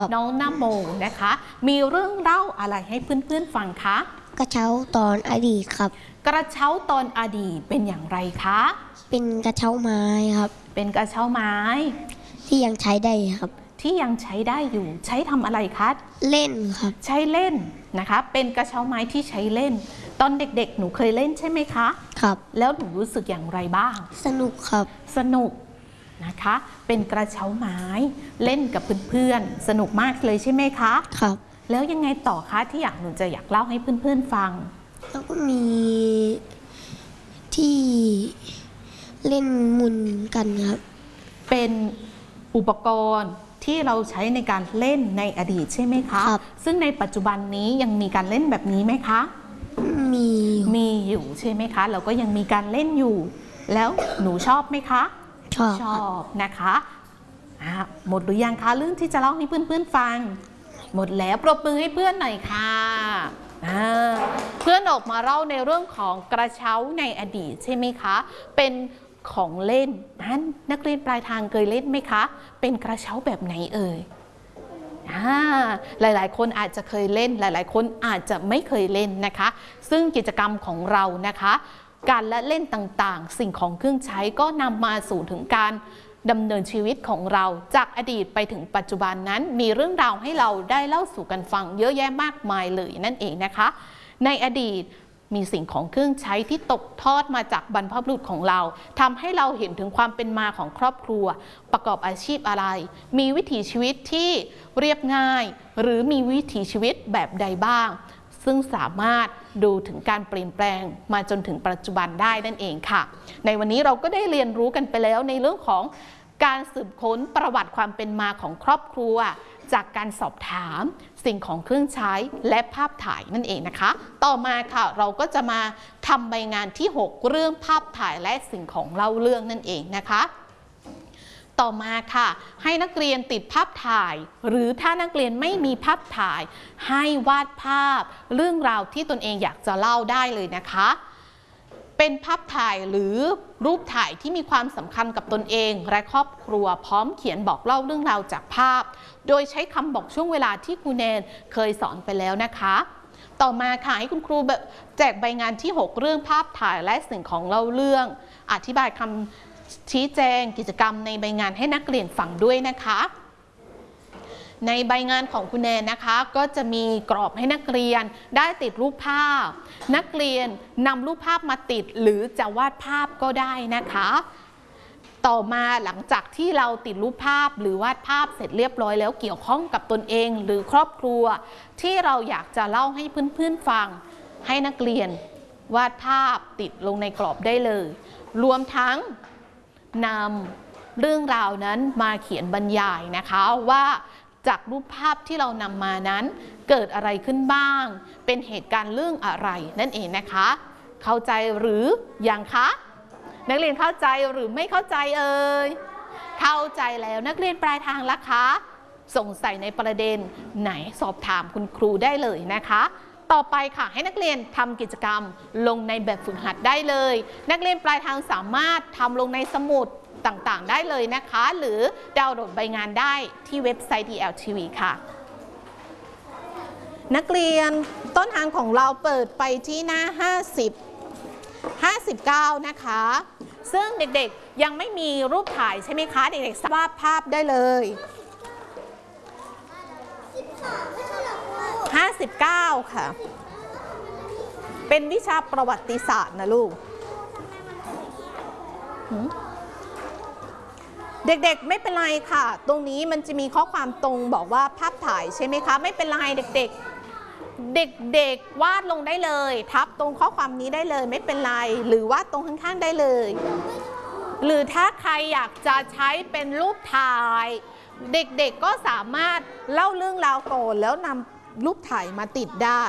น้องน้ำโมนะคะมีเรื่องเล่าอะไรให้เพื่อนๆฟังคะกระเช้าตอนอดีตครับกระเช้าตอนอดีตเป็นอย่างไรคะเป็นกระเช้าไม้ครับเป็นกระเช้าไม้ที่ยังใช้ได้ครับที่ยังใช้ได้อยู่ใช้ทำอะไรคะเล่นครับใช้เล่นนะคะเป็นกระเช้าไม้ที่ใช้เล่นตอนเด็กๆหนูเคยเล่นใช่ไหมคะครับแล้วหนูรู้สึกอย่างไรบ้างสนุกครับสนุกนะคะเป็นกระเช้าไม้เล่นกับเพื่อนๆสนุกมากเลยใช่ไหมคะครับแล้วยังไงต่อคะที่หนูจะอยากเล่าให้เพื่อนๆฟังแล้วก็มีที่เล่นหมุนกันครับเป็นอุปกรณ์ที่เราใช้ในการเล่นในอดีตใช่ไหมคะครับซึ่งในปัจจุบันนี้ยังมีการเล่นแบบนี้ไหมคะมีอยู่ใช่ไหมคะเราก็ยังมีการเล่นอยู่แล้วหนูชอบไหมคะชอบนะคะหมดหรือยังคะเรื่องที่จะเล่าให้เพื่อนๆฟังหมดแล้วปรบมือให้เพื่อนหน่อยค่ะเพื่อนออกมาเล่าในเรื่องของกระเช้าในอดีตใช่ไหมคะเป็นของเล่นนั้นนักเรียนปลายทางเคยเล่นไหมคะเป็นกระเช้าแบบไหนเอ่ยหลายๆคนอาจจะเคยเล่นหลายๆคนอาจจะไม่เคยเล่นนะคะซึ่งกิจกรรมของเรานะคะการละเล่นต่างๆสิ่งของเครื่องใช้ก็นำมาสู่ถึงการดำเนินชีวิตของเราจากอดีตไปถึงปัจจุบันนั้นมีเรื่องราวให้เราได้เล่าสู่กันฟังเยอะแยะมากมายเลยนั่นเองนะคะในอดีตมีสิ่งของเครื่องใช้ที่ตกทอดมาจากบรรพบุรุษของเราทำให้เราเห็นถึงความเป็นมาของครอบครัวประกอบอาชีพอะไรมีวิถีชีวิตที่เรียบง่ายหรือมีวิถีชีวิตแบบใดบ้างซึ่งสามารถดูถึงการเปลี่ยนแปลงมาจนถึงปัจจุบันได้นั่นเองค่ะในวันนี้เราก็ได้เรียนรู้กันไปแล้วในเรื่องของการสืบค้นประวัติความเป็นมาของครอบครัวจากการสอบถามสิ่งของเครื่องใช้และภาพถ่ายนั่นเองนะคะต่อมาค่ะเราก็จะมาทำใบงานที่6เรื่องภาพถ่ายและสิ่งของเล่าเรื่องนั่นเองนะคะต่อมาค่ะให้นักเรียนติดภาพถ่ายหรือถ้านักเรียนไม่มีภาพถ่ายให้วาดภาพเรื่องราวที่ตนเองอยากจะเล่าได้เลยนะคะเป็นภาพถ่ายหรือรูปถ่ายที่มีความสำคัญกับตนเองและครอบครัวพร้อมเขียนบอกเล่าเรื่องราวจากภาพโดยใช้คำบอกช่วงเวลาที่ครูแนนเคยสอนไปแล้วนะคะต่อมาค่ะให้คุณครูแจกใบงานที่6เรื่องภาพถ่ายและสิ่งของเล่าเรื่องอธิบายคำชี้แจงกิจกรรมในใบงานให้นักเรียนฟังด้วยนะคะในใบงานของคุณแนนนะคะก็จะมีกรอบให้นักเรียนได้ติดรูปภาพนักเรียนนำรูปภาพมาติดหรือจะวาดภาพก็ได้นะคะต่อมาหลังจากที่เราติดรูปภาพหรือวาดภาพเสร็จเรียบร้อยแล้วเกี่ยวข้องกับตนเองหรือครอบครัวที่เราอยากจะเล่าให้เพื่อนๆฟังให้นักเรียนวาดภาพติดลงในกรอบได้เลยรวมทั้งนำเรื่องราวนั้นมาเขียนบรรยายนะคะว่าจากรูปภาพที่เรานำมานั้นเกิดอะไรขึ้นบ้างเป็นเหตุการณ์เรื่องอะไรนั่นเองนะคะเข้าใจหรือยังคะนักเรียนเข้าใจหรือไม่เข้าใจเอ่ยเข้าใจแล้วนักเรียนปลายทางล่ะคะสงสัยในประเด็นไหนสอบถามคุณครูได้เลยนะคะต่อไปค่ะให้นักเรียนทำกิจกรรมลงในแบบฝึกหัดได้เลยนักเรียนปลายทางสามารถทำลงในสมุดต่างๆได้เลยนะคะหรือดาวน์โหลดใบงานได้ที่เว็บไซต์ DLTV ค่ะนักเรียนต้นทางของเราเปิดไปที่หน้า59นะคะซึ่งเด็กๆยังไม่มีรูปถ่ายใช่ไหมคะเด็กๆวาดภาพได้เลย59ค่ะเป็นวิชาประวัติศาสตร์นะลูกเด็กๆไม่เป็นไรค่ะตรงนี้มันจะมีข้อความตรงบอกว่าภาพถ่ายใช่ไหมคะไม่เป็นไรเด็กๆวาดลงได้เลยทับตรงข้อความนี้ได้เลยไม่เป็นไรหรือวาดตรงข้างๆได้เลยหรือถ้าใครอยากจะใช้เป็นรูปถ่ายเด็กๆก็สามารถเล่าเรื่องราวก่อนแล้วนำรูปถ่ายมาติดได้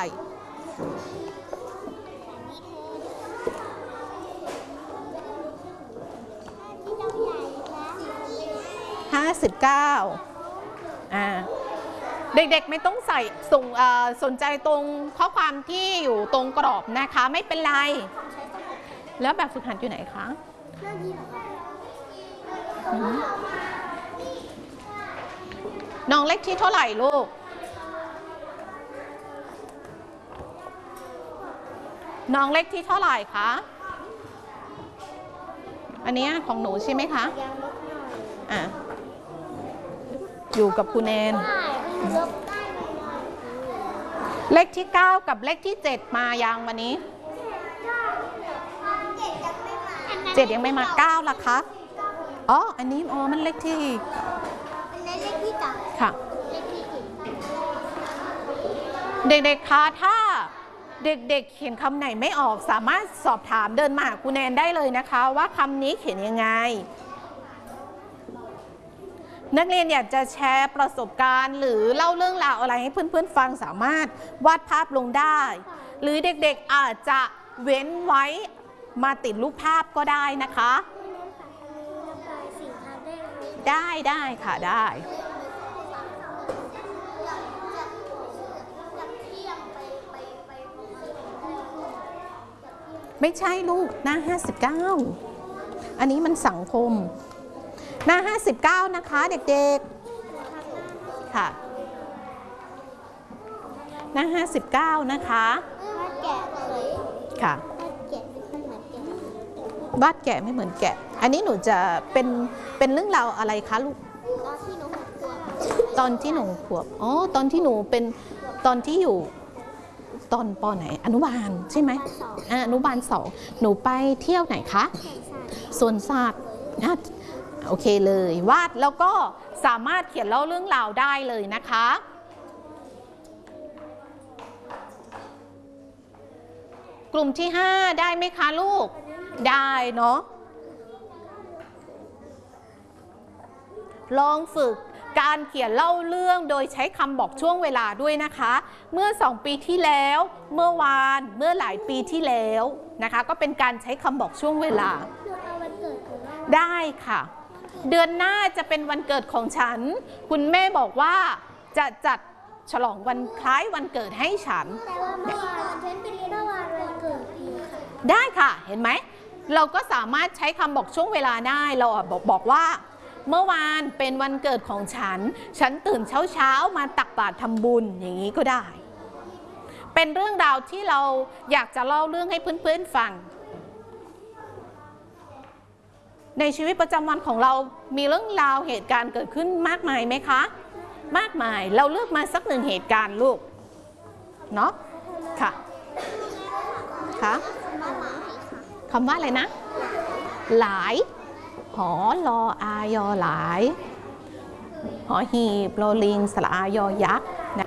59เด็กๆไม่ต้องสนใจตรงข้อความที่อยู่ตรงกรอบนะคะไม่เป็นไรแล้วแบบฝึกหัดอยู่ไหนคะน้องเลขที่เท่าไหร่ลูกน้องเลขที่เท่าไหร่คะอันนี้ของหนูใช่ไหมคะอ่ะอยู่กับคุณแนนเลขที่9กับเลขที่7มายังวันนี้7ยังไม่มา9ล่ะคะอ๋ออันนี้อ๋อมันเลขที่ค่ะเด็กๆคะถ้าเด็กๆเขียนคำไหนไม่ออกสามารถสอบถามเดินมาหาคุณแนนได้เลยนะคะว่าคำนี้เขียนยังไงนักเรียนอยากจะแชร์ประสบการณ์หรือเล่าเรื่องราวอะไรให้เพื่อนๆฟังสามารถวาดภาพลงได้หรือเด็กๆอาจจะเว้นไว้มาติดรูปภาพก็ได้นะคะได้ค่ะได้ไม่ใช่ลูกหน้า59อันนี้มันสังคมหน้า59นะคะเด็กๆค่ะหน้า59นะคะค่ะวาดแกะไม่เหมือนแกะอันนี้หนูจะเป็นเรื่องราวอะไรคะลูกตอนที่หนูขวบอ๋อตอนที่หนูเป็นตอนที่อยู่ตอนป.ไหนอนุบาลใช่ไหมอนุบาล2หนูไปเที่ยวไหนคะสวนสัตว์โอเคเลยวาดแล้วก็สามารถเขียนเล่าเรื่องราวได้เลยนะคะกลุ่มที่5ได้ไหมคะลูกได้เนาะลองฝึกการเขียนเล่าเรื่องโดยใช้คำบอกช่วงเวลาด้วยนะคะเมื่อ2 ปีที่แล้วเมื่อวานเมื่อหลายปีที่แล้วนะคะก็เป็นการใช้คำบอกช่วงเวลาได้ค่ะเดือนหน้าจะเป็นวันเกิดของฉันคุณแม่บอกว่าจะจัดฉลองวันคล้ายวันเกิดให้ฉันแต่ว่าเมื่อวานฉันเป็นเมื่อวานวันเกิดพี่ค่ะได้ค่ะเห็นไหมเราก็สามารถใช้คำบอกช่วงเวลาได้เราบอกว่าเมื่อวานเป็นวันเกิดของฉันตื่นเช้ามาตักบาตรทำบุญอย่างนี้ก็ได้เป็นเรื่องราวที่เราอยากจะเล่าเรื่องให้เพื่อนๆฟังในชีวิตประจำวันของเรามีเรื่องราวเหตุการณ์เกิดขึ้นมากมายไหมคะมากมายเราเลือกมาสัก1เหตุการณ์ลูกเนาะค่ะค่ะคำว่าอะไรนะหลายหอลออายอหลายหอหีบโลลิงสระอายอยักษ์นะ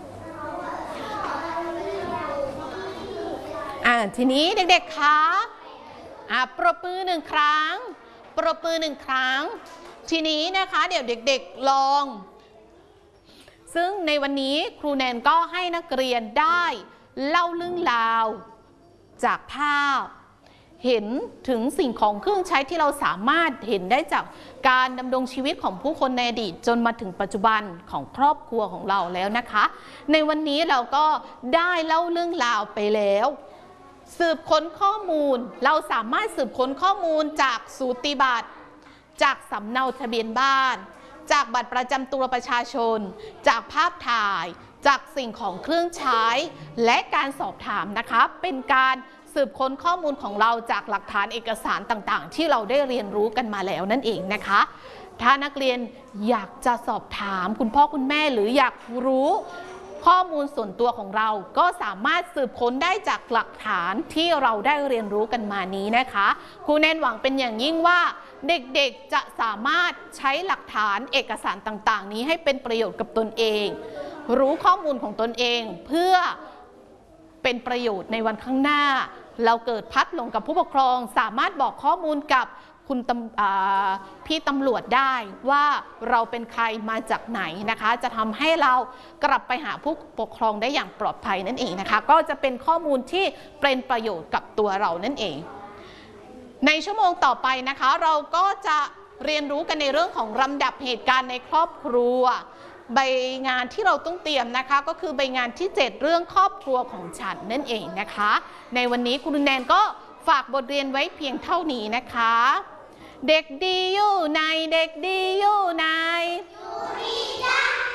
ทีนี้เด็กๆคะปรบมือ1 ครั้งปรบมือ1 ครั้งทีนี้นะคะเดี๋ยวเด็กๆลองซึ่งในวันนี้ครูแนนก็ให้นักเรียนได้เล่าเรื่องราวจากภาพเห็นถึงสิ่งของเครื่องใช้ที่เราสามารถเห็นได้จากการดำรงชีวิตของผู้คนในอดีตจนมาถึงปัจจุบันของครอบครัวของเราแล้วนะคะในวันนี้เราก็ได้เล่าเรื่องราวไปแล้วสืบค้นข้อมูลเราสามารถสืบค้นข้อมูลจากสูติบัตรจากสำเนาทะเบียนบ้านจากบัตรประจำตัวประชาชนจากภาพถ่ายจากสิ่งของเครื่องใช้และการสอบถามนะคะเป็นการสืบค้นข้อมูลของเราจากหลักฐานเอกสารต่างๆที่เราได้เรียนรู้กันมาแล้วนั่นเองนะคะถ้านักเรียนอยากจะสอบถามคุณพ่อคุณแม่หรืออยากรู้ข้อมูลส่วนตัวของเราก็สามารถสืบค้นได้จากหลักฐานที่เราได้เรียนรู้กันมานี้นะคะครูแนนหวังเป็นอย่างยิ่งว่าเด็กๆจะสามารถใช้หลักฐานเอกสารต่างๆนี้ให้เป็นประโยชน์กับตนเองรู้ข้อมูลของตนเองเพื่อเป็นประโยชน์ในวันข้างหน้าเราเกิดพลัดหลงกับผู้ปกครองสามารถบอกข้อมูลกับคุณพี่ตำรวจได้ว่าเราเป็นใครมาจากไหนนะคะจะทำให้เรากลับไปหาผู้ปกครองได้อย่างปลอดภัยนั่นเองนะคะก็จะเป็นข้อมูลที่เป็นประโยชน์กับตัวเรานั่นเองในชั่วโมงต่อไปนะคะเราก็จะเรียนรู้กันในเรื่องของลำดับเหตุการณ์ในครอบครัวใบงานที่เราต้องเตรียมนะคะก็คือใบงานที่7เรื่องครอบครัวของฉันนั่นเองนะคะในวันนี้คุณแนนก็ฝากบทเรียนไว้เพียงเท่านี้นะคะเด็กดีอยู่ในเด็กดีอยู่ใน